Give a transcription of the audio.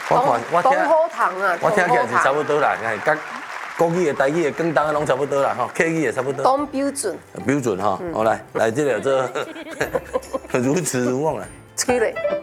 东好糖啊， 我听起来是差不多啦，甲国语的、台语的、广东的拢差不多啦，吼，客语也差不多。 东标准。 标准哈，好来这个这如此如梦啊。 吹嘞。